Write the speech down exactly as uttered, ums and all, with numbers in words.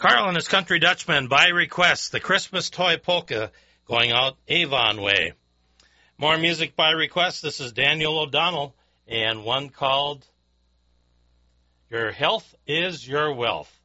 Carl and his Country Dutchman, by request, the Christmas Toy Polka, going out Avon Way. More music by request. This is Daniel O'Donnell, and one called Your Health is Your Wealth.